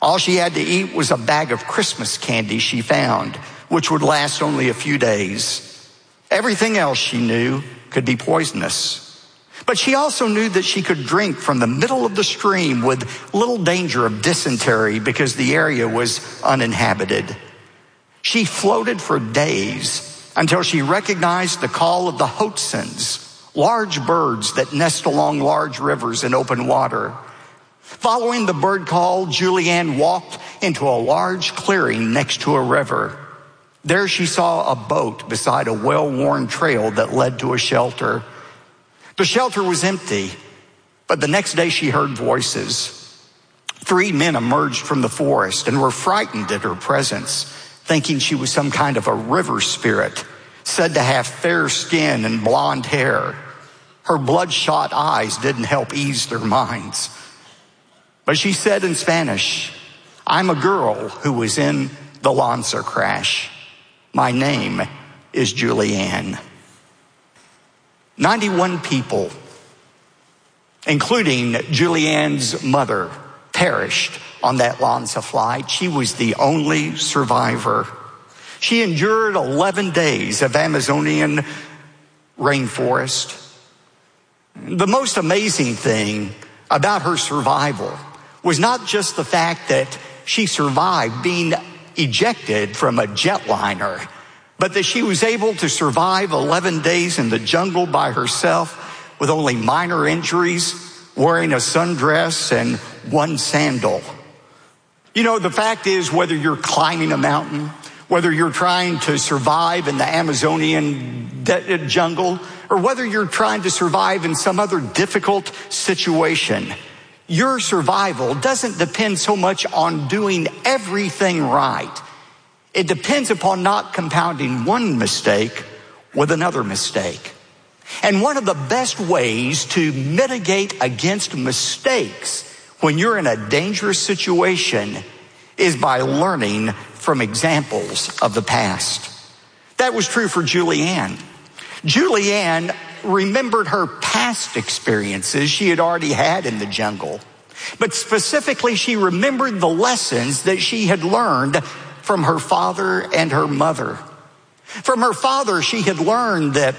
All she had to eat was a bag of Christmas candy she found, which would last only a few days. Everything else she knew could be poisonous. But she also knew that she could drink from the middle of the stream with little danger of dysentery because the area was uninhabited. She floated for days until she recognized the call of the hoatzins, large birds that nest along large rivers in open water. Following the bird call, Julianne walked into a large clearing next to a river. There she saw a boat beside a well-worn trail that led to a shelter. The shelter was empty, but the next day she heard voices. 3 men emerged from the forest and were frightened at her presence, thinking she was some kind of a river spirit, said to have fair skin and blonde hair. Her bloodshot eyes didn't help ease their minds. But she said in Spanish, "I'm a girl who was in the Lanza crash. My name is Julianne." 91 people, including Julianne's mother, perished on that Lanza flight. She was the only survivor. She endured 11 days of Amazonian rainforest. The most amazing thing about her survival was not just the fact that she survived being ejected from a jetliner, but that she was able to survive 11 days in the jungle by herself with only minor injuries, wearing a sundress and 1 sandal. You know, the fact is, whether you're climbing a mountain, whether you're trying to survive in the Amazonian jungle, or whether you're trying to survive in some other difficult situation, your survival doesn't depend so much on doing everything right. It depends upon not compounding one mistake with another mistake. And one of the best ways to mitigate against mistakes when you're in a dangerous situation is by learning from examples of the past. That was true for Julianne. Julianne remembered her past experiences she had already had in the jungle. But specifically, she remembered the lessons that she had learned from her father and her mother. From her father, she had learned that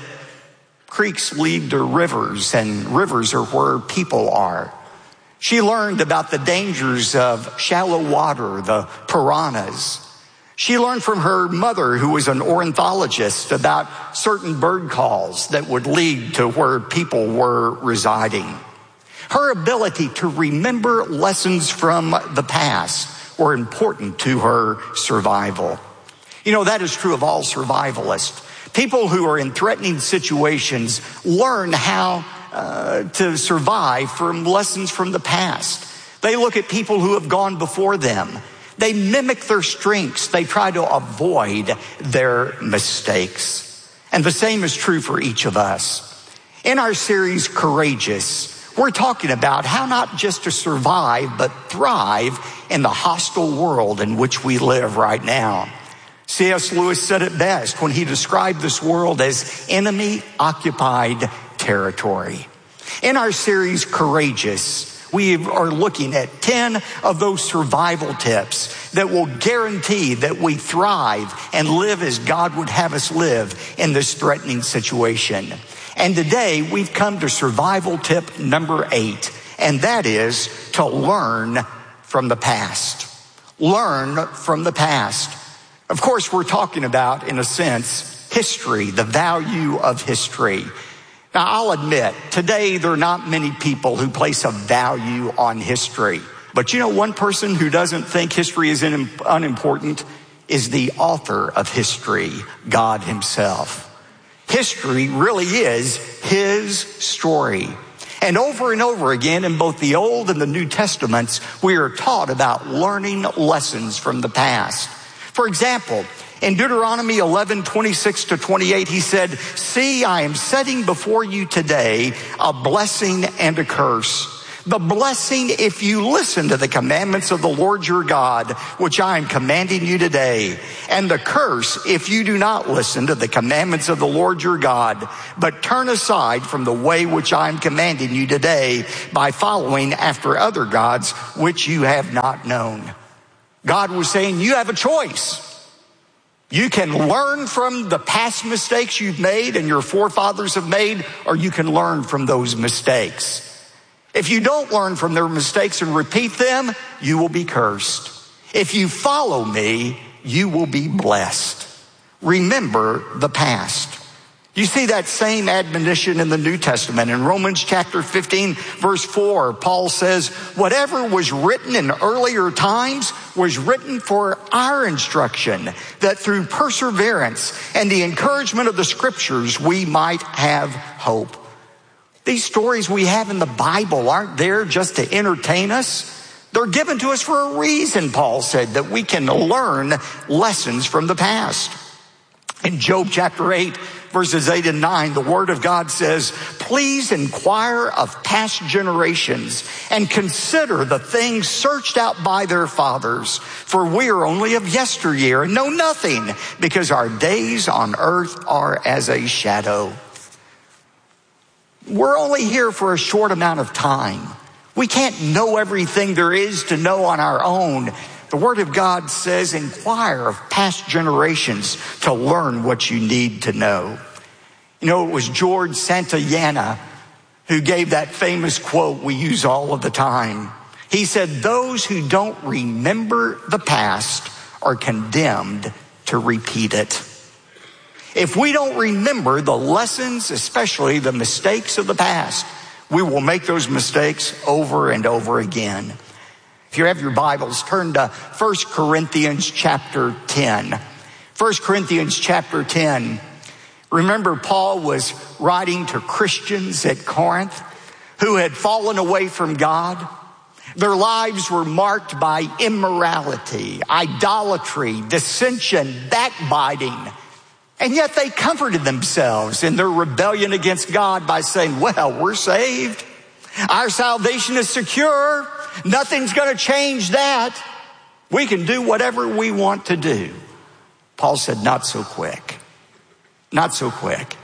creeks lead to rivers, and rivers are where people are. She learned about the dangers of shallow water, the piranhas. She learned from her mother, who was an ornithologist, about certain bird calls that would lead to where people were residing. Her ability to remember lessons from the past were important to her survival. You know, that is true of all survivalists. People who are in threatening situations learn how to survive from lessons from the past. They look at people who have gone before them. They mimic their strengths. They try to avoid their mistakes. And the same is true for each of us. In our series, Courageous, we're talking about how not just to survive, but thrive in the hostile world in which we live right now. C.S. Lewis said it best when he described this world as enemy-occupied territory. In our series, Courageous, we are looking at 10 of those survival tips that will guarantee that we thrive and live as God would have us live in this threatening situation. And today we've come to survival tip number 8, and that is to learn from the past. Learn from the past. Of course, we're talking about, in a sense, history, the value of history. Now, I'll admit, today there are not many people who place a value on history. But you know, one person who doesn't think history is unimportant is the author of history, God himself. History really is his story. And over again in both the Old and the New Testaments, we are taught about learning lessons from the past. For example, in Deuteronomy 11:26-28, he said, "See, I am setting before you today a blessing and a curse. The blessing if you listen to the commandments of the Lord your God, which I am commanding you today. And the curse if you do not listen to the commandments of the Lord your God, but turn aside from the way which I am commanding you today by following after other gods which you have not known." God was saying, you have a choice. You can learn from the past mistakes you've made and your forefathers have made, or you can learn from those mistakes. If you don't learn from their mistakes and repeat them, you will be cursed. If you follow me, you will be blessed. Remember the past. You see that same admonition in the New Testament. In Romans chapter 15, verse 4, Paul says, whatever was written in earlier times was written for our instruction, that through perseverance and the encouragement of the scriptures, we might have hope. These stories we have in the Bible aren't there just to entertain us. They're given to us for a reason, Paul said, that we can learn lessons from the past. In Job chapter 8, verses 8 and 9, the word of God says, please inquire of past generations and consider the things searched out by their fathers, for we are only of yesteryear and know nothing, because our days on earth are as a shadow. We're only here for a short amount of time. We can't know everything there is to know on our own. The Word of God says, inquire of past generations to learn what you need to know. You know, it was George Santayana who gave that famous quote we use all of the time. He said, those who don't remember the past are condemned to repeat it. If we don't remember the lessons, especially the mistakes of the past, we will make those mistakes over and over again. If you have your Bibles, turn to 1 Corinthians chapter 10. 1 Corinthians chapter 10. Remember, Paul was writing to Christians at Corinth who had fallen away from God. Their lives were marked by immorality, idolatry, dissension, backbiting. And yet they comforted themselves in their rebellion against God by saying, well, we're saved. Our salvation is secure. Nothing's going to change that. We can do whatever we want to do. Paul said, not so quick. Not so quick.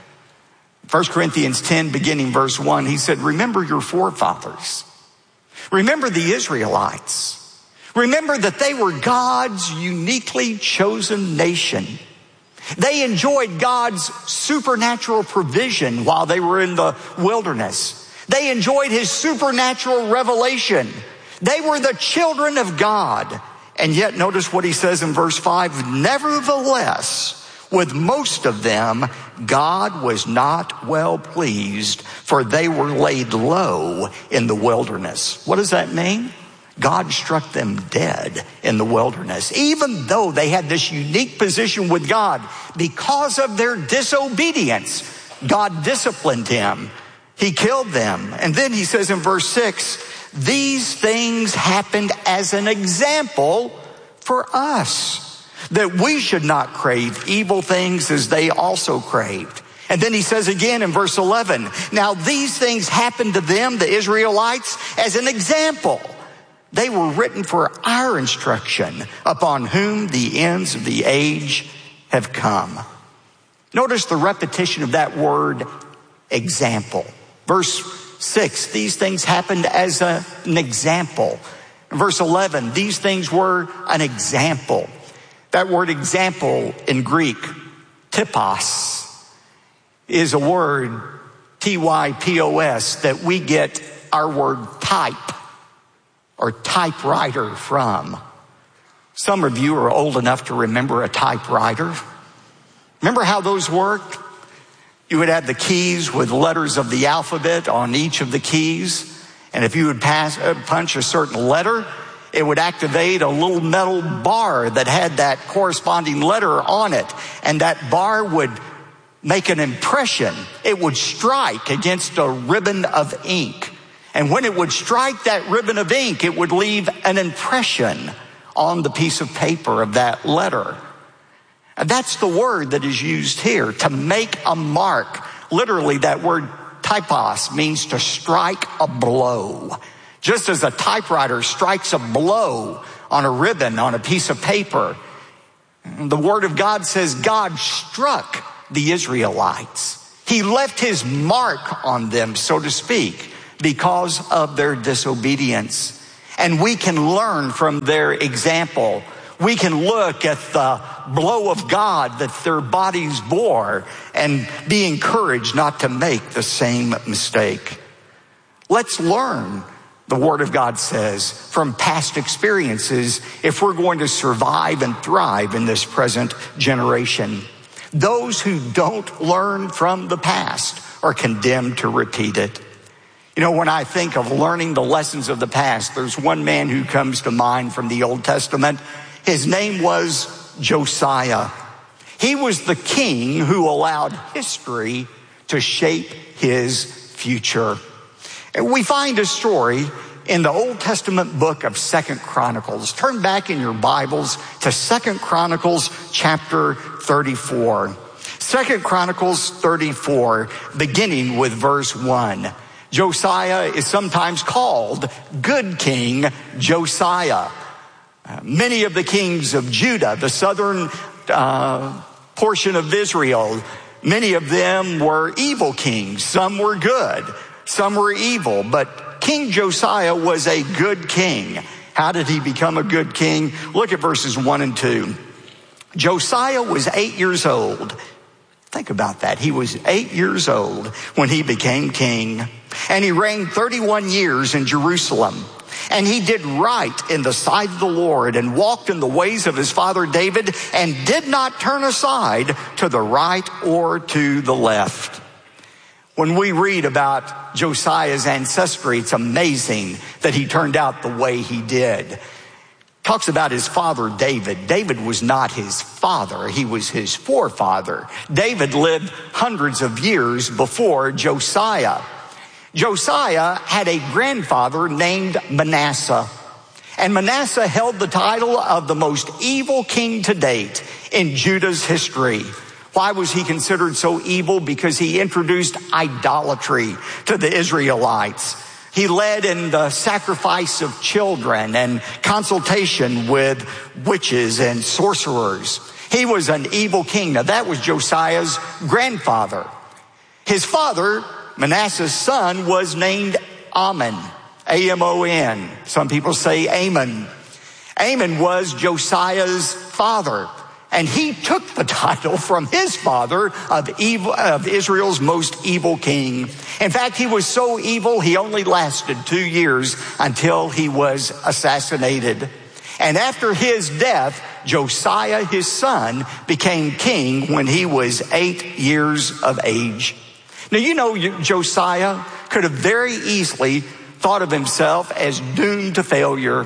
1 Corinthians 10, beginning verse 1, he said, remember your forefathers. Remember the Israelites. Remember that they were God's uniquely chosen nation. They enjoyed God's supernatural provision while they were in the wilderness. They enjoyed his supernatural revelation. They were the children of God. And yet notice what he says in verse 5, nevertheless, with most of them, God was not well pleased, for they were laid low in the wilderness. What does that mean? God struck them dead in the wilderness, even though they had this unique position with God. Because of their disobedience, God disciplined him. He killed them. And then he says in verse 6, these things happened as an example for us, that we should not crave evil things as they also craved. And then he says again in verse 11, now these things happened to them, the Israelites, as an example. They were written for our instruction, upon whom the ends of the age have come. Notice the repetition of that word, example. Verse 6, these things happened as an example. Verse 11, these things were an example. That word example in Greek, typos, is a word, T-Y-P-O-S, that we get our word type or typewriter from. Some of you are old enough to remember a typewriter. Remember how those worked? You would have the keys with letters of the alphabet on each of the keys. And if you would punch a certain letter, it would activate a little metal bar that had that corresponding letter on it. And that bar would make an impression. It would strike against a ribbon of ink. And when it would strike that ribbon of ink, it would leave an impression on the piece of paper of that letter. And that's the word that is used here, to make a mark. Literally, that word typos means to strike a blow. Just as a typewriter strikes a blow on a ribbon, on a piece of paper. The word of God says God struck the Israelites. He left his mark on them, so to speak, because of their disobedience. and we can learn from their example. We can look at the blow of God that their bodies bore and be encouraged not to make the same mistake. Let's learn, the Word of God says, from past experiences if we're going to survive and thrive in this present generation. Those who don't learn from the past are condemned to repeat it. You know, when I think of learning the lessons of the past, there's one man who comes to mind from the Old Testament. His name was Josiah. He was the king who allowed history to shape his future. And we find a story in the Old Testament book of 2 Chronicles. Turn back in your Bibles to 2 Chronicles chapter 34. 2 Chronicles 34, beginning with verse 1. Josiah is sometimes called Good King Josiah. Many of the kings of Judah, the southern portion of Israel, many of them were evil kings. Some were good, some were evil, but King Josiah was a good king. How did he become a good king? Look at verses 1 and 2. Josiah was 8 years old. Think about that. He was 8 years old when he became king, and he reigned 31 years in Jerusalem. And he did right in the sight of the Lord and walked in the ways of his father David and did not turn aside to the right or to the left. When we read about Josiah's ancestry, it's amazing that he turned out the way he did. Talks about his father David. David was not his father, he was his forefather. David lived hundreds of years before Josiah. Josiah had a grandfather named Manasseh, and Manasseh held the title of the most evil king to date in Judah's history. Why was he considered so evil? Because he introduced idolatry to the Israelites. He led in the sacrifice of children and consultation with witches and sorcerers. He was an evil king. Now that was Josiah's grandfather. His father, Manasseh's son, was named Amon, A-M-O-N. Some people say Amon. Amon was Josiah's father, and he took the title from his father of Israel's most evil king. In fact, he was so evil, he only lasted 2 years until he was assassinated. And after his death, Josiah, his son, became king when he was 8 years of age. Now, you know, Josiah could have very easily thought of himself as doomed to failure.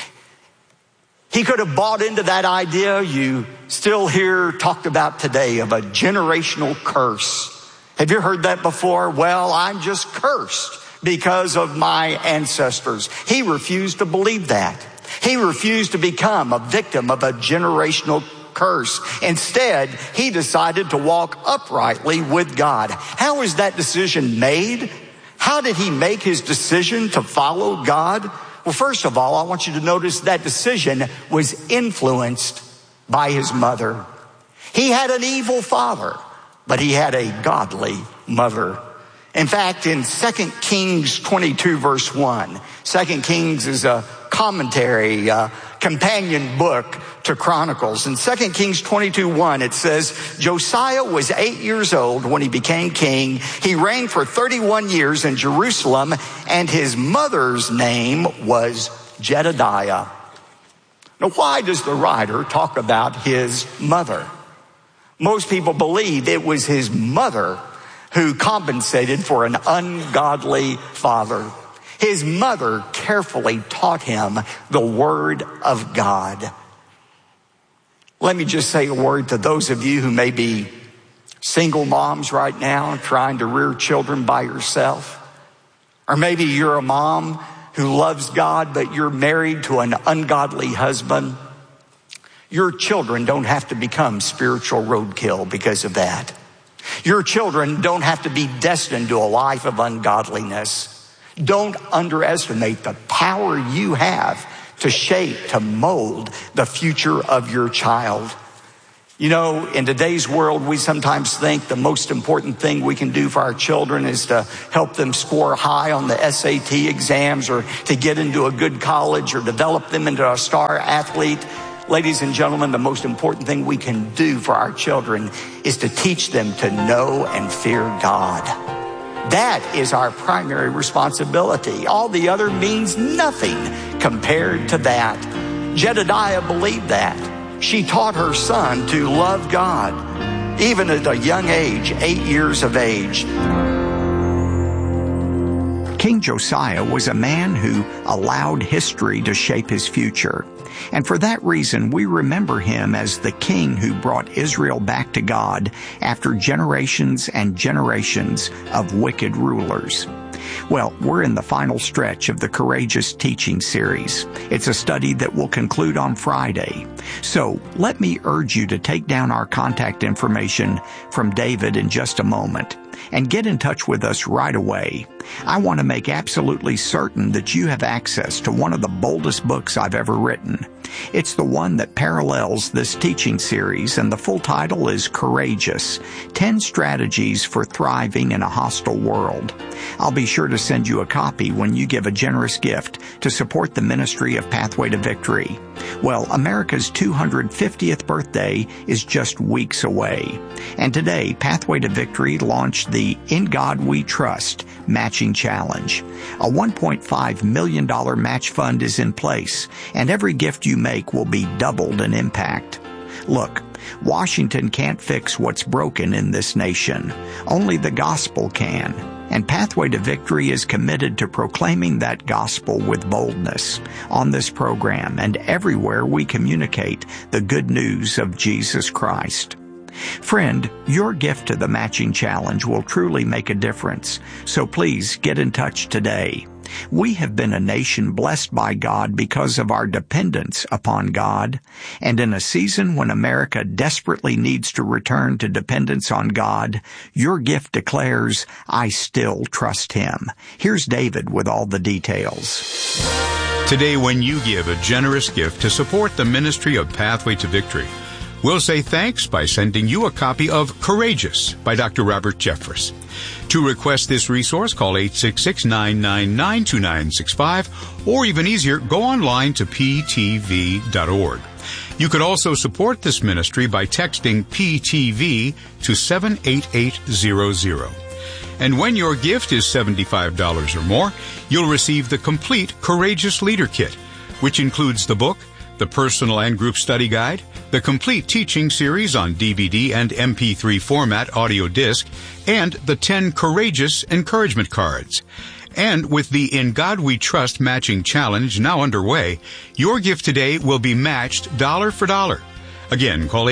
He could have bought into that idea you still hear talked about today of a generational curse. Have you heard that before? Well, I'm just cursed because of my ancestors. He refused to believe that. He refused to become a victim of a generational curse. Instead, he decided to walk uprightly with God. How was that decision made? How did he make his decision to follow God? Well, first of all, I want you to notice that decision was influenced by his mother. He had an evil father, but he had a godly mother. In fact, in 2 Kings 22, verse 1, 2 Kings is a commentary, companion book to Chronicles. In 2 Kings 22:1, it says, Josiah was 8 years old when he became king. He reigned for 31 years in Jerusalem, and his mother's name was Jedediah. Now, why does the writer talk about his mother? Most people believe it was his mother who compensated for an ungodly father. His mother carefully taught him the word of God. Let me just say a word to those of you who may be single moms right now trying to rear children by yourself. Or maybe you're a mom who loves God, but you're married to an ungodly husband. Your children don't have to become spiritual roadkill because of that. Your children don't have to be destined to a life of ungodliness. Don't underestimate the power you have to shape, to mold the future of your child. You know, in today's world, we sometimes think the most important thing we can do for our children is to help them score high on the SAT exams or to get into a good college or develop them into a star athlete. Ladies and gentlemen, the most important thing we can do for our children is to teach them to know and fear God. That is our primary responsibility. All the other means nothing compared to that. Jedediah believed that. She taught her son to love God, even at a young age, 8 years of age. King Josiah was a man who allowed history to shape his future. And for that reason, we remember him as the king who brought Israel back to God after generations and generations of wicked rulers. Well, we're in the final stretch of the Courageous Teaching series. It's a study that will conclude on Friday. So let me urge you to take down our contact information from David in just a moment and get in touch with us right away. I want to make absolutely certain that you have access to one of the boldest books I've ever written. It's the one that parallels this teaching series, and the full title is Courageous: 10 Strategies for Thriving in a Hostile World. I'll be sure to send you a copy when you give a generous gift to support the ministry of Pathway to Victory. Well, America's 250th birthday is just weeks away. And today, Pathway to Victory launched the In God We Trust Matching Challenge. A $1.5 million match fund is in place, and every gift you make will be doubled in impact. Look, Washington can't fix what's broken in this nation. Only the gospel can. And Pathway to Victory is committed to proclaiming that gospel with boldness on this program and everywhere we communicate the good news of Jesus Christ. Friend, your gift to the Matching Challenge will truly make a difference, so please get in touch today. We have been a nation blessed by God because of our dependence upon God, and in a season when America desperately needs to return to dependence on God, your gift declares, I still trust Him. Here's David with all the details. Today, when you give a generous gift to support the ministry of Pathway to Victory, we'll say thanks by sending you a copy of Courageous by Dr. Robert Jeffress. To request this resource, call 866-999-2965, or even easier, go online to ptv.org. You could also support this ministry by texting PTV to 78800. And when your gift is $75 or more, you'll receive the complete Courageous Leader Kit, which includes the book, the personal and group study guide, the complete teaching series on DVD and MP3 format audio disc, and the 10 Courageous Encouragement Cards. And with the In God We Trust Matching Challenge now underway, your gift today will be matched dollar for dollar. Again, call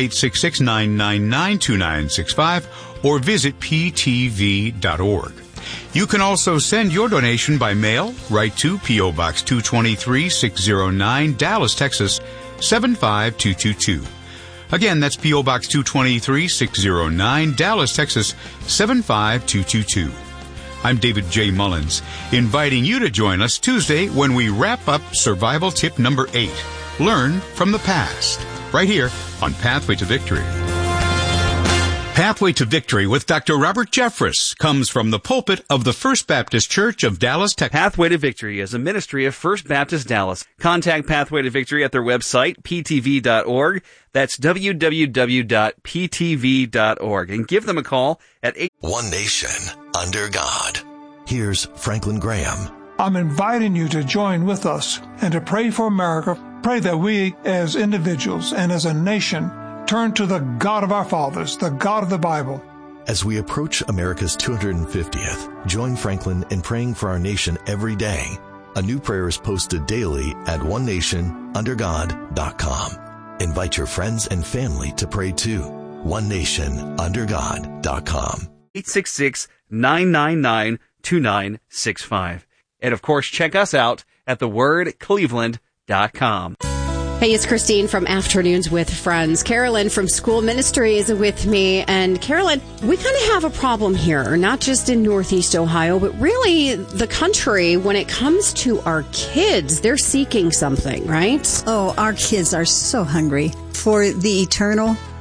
866-999-2965 or visit ptv.org. You can also send your donation by mail right to P.O. Box 223, 609, Dallas, Texas, 75222. Again, that's P.O. Box 223, 609, Dallas, Texas, 75222. I'm David J. Mullins, inviting you to join us Tuesday when we wrap up Survival Tip number 8, Learn from the Past, right here on Pathway to Victory. Pathway to Victory with Dr. Robert Jeffress comes from the pulpit of the First Baptist Church of Dallas, Texas. Pathway to Victory is a ministry of First Baptist Dallas. Contact Pathway to Victory at their website, ptv.org. That's www.ptv.org. And give them a call at 8... One Nation under God. Here's Franklin Graham. I'm inviting you to join with us and to pray for America. Pray that we as individuals and as a nation turn to the God of our fathers, the God of the Bible. As we approach America's 250th, join Franklin in praying for our nation every day. A new prayer is posted daily at onenationundergod.com. Invite your friends and family to pray too. onenationundergod.com. 866-999-2965. And of course, check us out at thewordcleveland.com. Hey, it's Christine from Afternoons with Friends. Carolyn from School Ministry is with me. And Carolyn, we kind of have a problem here, not just in Northeast Ohio, but really the country when it comes to our kids. They're seeking something, right? Oh, our kids are so hungry for the eternal,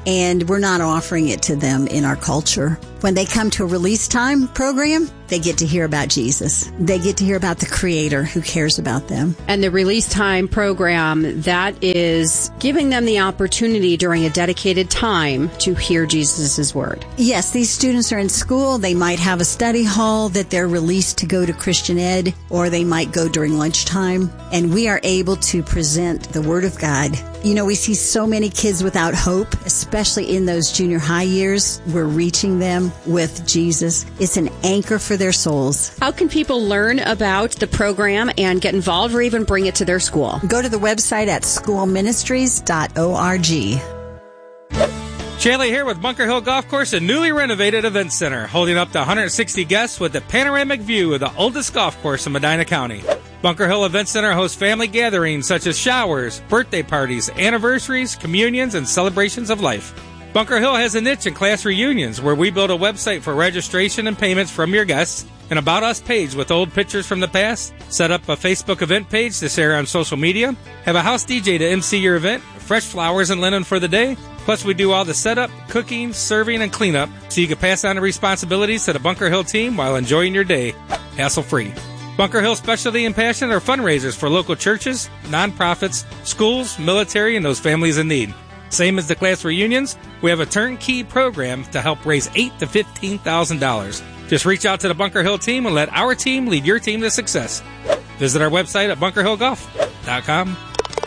and we're not offering it to them in our culture. When they come to a Release Time program, they get to hear about Jesus. They get to hear about the Creator who cares about them. And the Release Time program, that is giving them the opportunity during a dedicated time to hear Jesus' word. Yes, these students are in school. They might have a study hall that they're released to go to Christian Ed, or they might go during lunchtime. And we are able to present the Word of God. You know, we see so many kids without hope, especially in those junior high years. We're reaching them with Jesus. It's an anchor for their souls. How can people learn about the program and get involved or even bring it to their school? Go to the website at schoolministries.org. Shanley here with Bunker Hill Golf Course, a newly renovated event center, holding up to 160 guests with a panoramic view of the oldest golf course in Medina County. Bunker Hill Event Center hosts family gatherings such as showers, birthday parties, anniversaries, communions, and celebrations of life. Bunker Hill has a niche in class reunions where we build a website for registration and payments from your guests, an About Us page with old pictures from the past, set up a Facebook event page to share on social media, have a house DJ to MC your event, fresh flowers and linen for the day. Plus, we do all the setup, cooking, serving, and cleanup so you can pass on the responsibilities to the Bunker Hill team while enjoying your day, hassle-free. Bunker Hill Specialty and Passion are fundraisers for local churches, nonprofits, schools, military, and those families in need. Same as the class reunions, we have a turnkey program to help raise $8,000 to $15,000. Just reach out to the Bunker Hill team and let our team lead your team to success. Visit our website at bunkerhillgolf.com.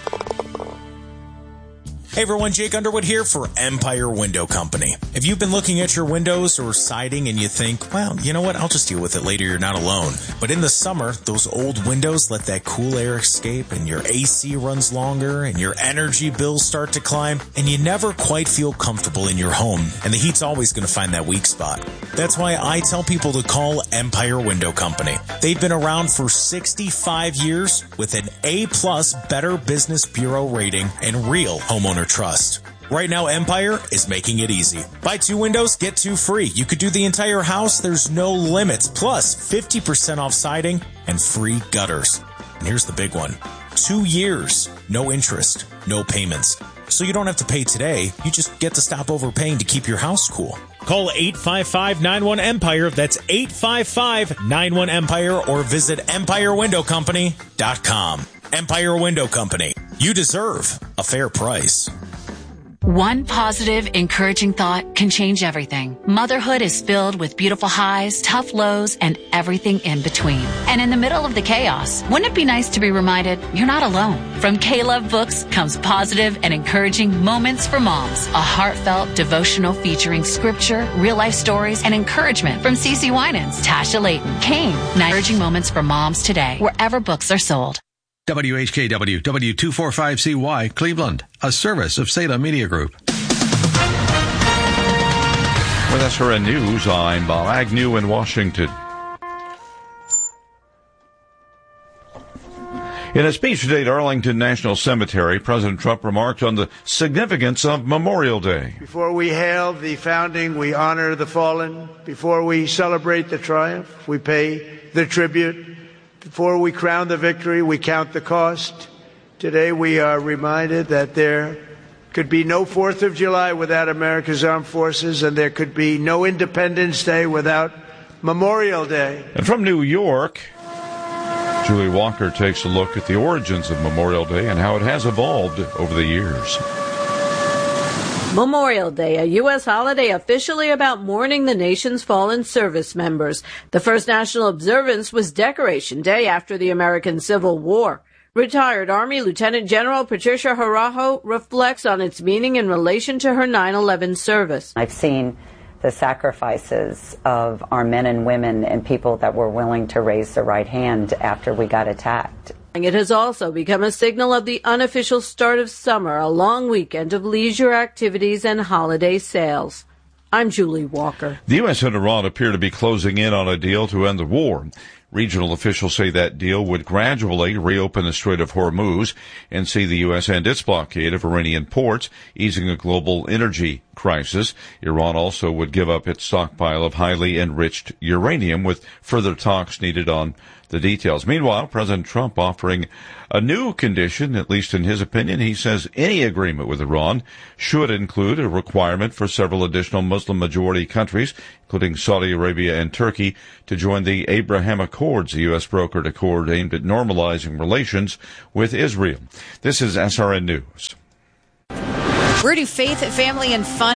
Hey everyone, Jake Underwood here for Empire Window Company. If you've been looking at your windows or siding and you think, well, you know what, I'll just deal with it later, you're not alone. But in the summer, those old windows let that cool air escape and your AC runs longer and your energy bills start to climb and you never quite feel comfortable in your home and the heat's always going to find that weak spot. That's why I tell people to call Empire Window Company. They've been around for 65 years with an A+ Better Business Bureau rating and real homeowner trust. Right now, Empire is making it easy. Buy 2 windows, get 2 free. You could do the entire house. There's no limits. Plus, 50% off siding and free gutters. And here's the big one. 2 years, no interest, no payments. So you don't have to pay today. You just get to stop overpaying to keep your house cool. Call 855-91-EMPIRE. That's 855-91-EMPIRE or visit EmpireWindowCompany.com. Empire Window Company. You deserve a fair price. One positive, encouraging thought can change everything. Motherhood is filled with beautiful highs, tough lows, and everything in between. And in the middle of the chaos, wouldn't it be nice to be reminded you're not alone? From K-Love Books comes positive and encouraging Moments for Moms, a heartfelt devotional featuring scripture, real-life stories, and encouragement from CeCe Winans, Tasha Layton, Kane, encouraging moments for moms today, wherever books are sold. WHKW, W245CY, Cleveland, a service of Salem Media Group. With SRN News, I'm Bob Agnew in Washington. In a speech today at Arlington National Cemetery, President Trump remarked on the significance of Memorial Day. Before we hail the founding, we honor the fallen. Before we celebrate the triumph, we pay the tribute. Before we crown the victory, we count the cost. Today we are reminded that there could be no 4th of July without America's armed forces, and there could be no Independence Day without Memorial Day. And from New York, Julie Walker takes a look at the origins of Memorial Day and how it has evolved over the years. Memorial Day, a U.S. holiday officially about mourning the nation's fallen service members. The first national observance was Decoration Day after the American Civil War. Retired Army Lieutenant General Patricia Harajo reflects on its meaning in relation to her 9/11 service. I've seen the sacrifices of our men and women and people that were willing to raise the right hand after we got attacked. It has also become a signal of the unofficial start of summer, a long weekend of leisure activities and holiday sales. I'm Julie Walker. The U.S. and Iran appear to be closing in on a deal to end the war. Regional officials say that deal would gradually reopen the Strait of Hormuz and see the U.S. end its blockade of Iranian ports, easing a global energy crisis. Iran also would give up its stockpile of highly enriched uranium, with further talks needed on the details. Meanwhile, President Trump offering a new condition, at least in his opinion. He says any agreement with Iran should include a requirement for several additional Muslim-majority countries, including Saudi Arabia and Turkey, to join the Abraham Accords, a U.S. brokered accord aimed at normalizing relations with Israel. This is SRN News. We're to faith, family, and fun.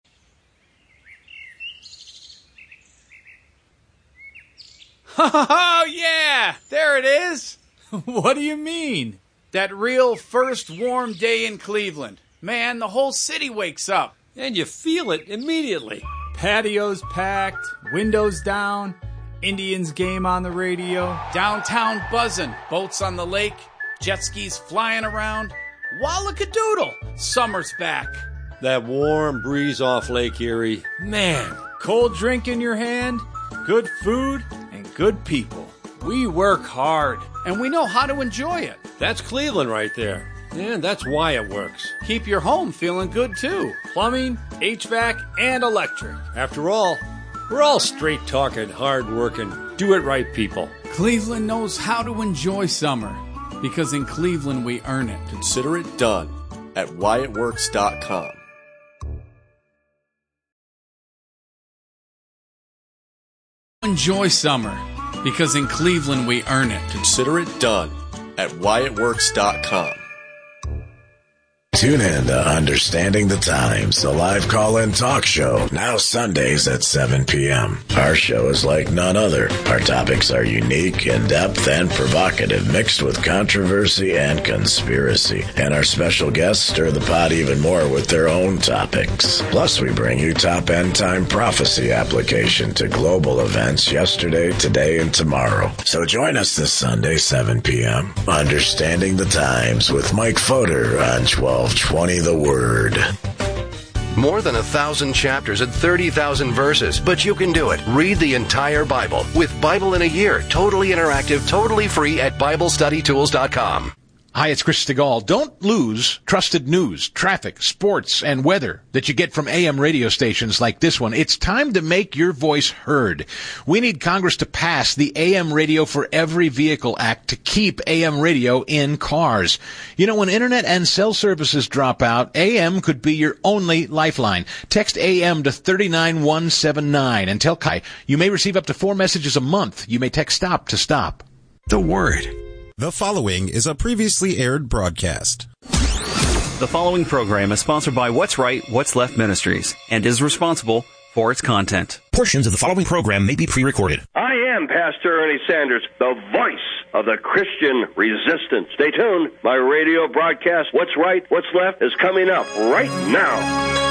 Oh, yeah! There it is! What do you mean? That real first warm day in Cleveland. Man, the whole city wakes up. And you feel it immediately. Patios packed, windows down, Indians game on the radio, downtown buzzing, boats on the lake, jet skis flying around. Wallakadoodle! Summer's back. That warm breeze off Lake Erie. Man, cold drink in your hand, good food, and good people. We work hard, and we know how to enjoy it. That's Cleveland right there. And that's why it works. Keep your home feeling good, too. Plumbing, HVAC, and electric. After all, we're all straight-talking, hard-working, do-it-right people. Cleveland knows how to enjoy summer, because in Cleveland we earn it. Consider it done at whyitworks.com. Enjoy summer, because in Cleveland we earn it. Consider it done at whyitworks.com. Tune in to Understanding the Times, a live call-in talk show, now Sundays at 7 p.m. Our show is like none other. Our topics are unique, in-depth, and provocative, mixed with controversy and conspiracy. And our special guests stir the pot even more with their own topics. Plus, we bring you top end-time prophecy application to global events yesterday, today, and tomorrow. So join us this Sunday, 7 p.m. Understanding the Times with Mike Fodor on 1220 The Word. More than 1,000 chapters and 30,000 verses, but you can do it. Read the entire Bible with Bible in a Year, totally interactive, totally free at BibleStudyTools.com. Hi, it's Chris Stegall. Don't lose trusted news, traffic, sports, and weather that you get from AM radio stations like this one. It's time to make your voice heard. We need Congress to pass the AM Radio for Every Vehicle Act to keep AM radio in cars. You know, when internet and cell services drop out, AM could be your only lifeline. Text AM to 39179 and tell Kai you may receive up to 4 messages a month. You may text STOP to stop. The Word. The following is a previously aired broadcast. The following program is sponsored by What's Right, What's Left Ministries and is responsible for its content. Portions of the following program may be pre-recorded. I am Pastor Ernie Sanders, the voice of the Christian resistance. Stay tuned. My radio broadcast, What's Right, What's Left, is coming up right now.